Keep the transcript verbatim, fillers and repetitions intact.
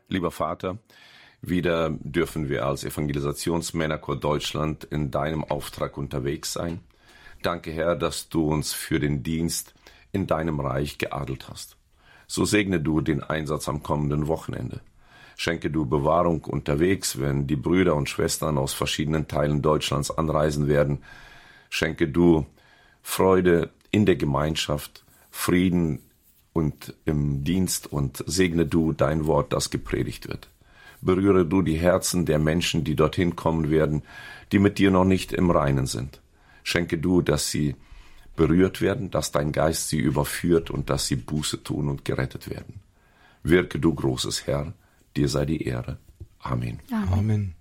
Lieber Vater, wieder dürfen wir als Evangelisationsmännerchor Deutschland in deinem Auftrag unterwegs sein. Danke, Herr, dass du uns für den Dienst in deinem Reich geadelt hast. So segne du den Einsatz am kommenden Wochenende. Schenke du Bewahrung unterwegs, wenn die Brüder und Schwestern aus verschiedenen Teilen Deutschlands anreisen werden. Schenke du Freude in der Gemeinschaft, Frieden und im Dienst und segne du dein Wort, das gepredigt wird. Berühre du die Herzen der Menschen, die dorthin kommen werden, die mit dir noch nicht im Reinen sind. Schenke du, dass sie berührt werden, dass dein Geist sie überführt und dass sie Buße tun und gerettet werden. Wirke du, großes Herr, dir sei die Ehre. Amen. Amen. Amen.